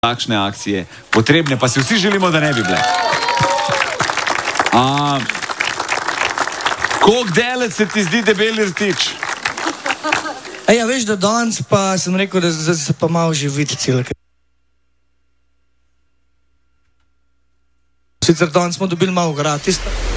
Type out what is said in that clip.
takšne akcije potrebne, pa si vsi želimo, da ne bi bile. Koliko delec se ti zdi Debeli rtič? Ja, veš, da danes pa sem rekel, da se pa malo že vidi celo. Sicer danes smo dobili malo gratis.